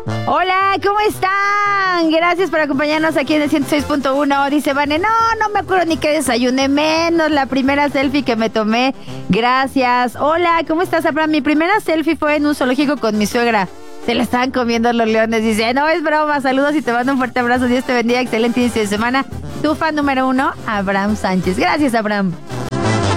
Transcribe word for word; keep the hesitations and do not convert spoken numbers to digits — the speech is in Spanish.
Hola, ¿cómo están? Gracias por acompañarnos aquí en el ciento seis punto uno. Dice Vane, no, no me acuerdo ni qué desayuné, menos la primera selfie que me tomé. Gracias. Hola, ¿cómo estás, Abraham? Mi primera selfie fue en un zoológico con mi suegra. Se la estaban comiendo los leones. Dice, no, es broma. Saludos y te mando un fuerte abrazo. Dios te bendiga. Excelente inicio de semana. Tu fan número uno, Abraham Sánchez. Gracias, Abraham.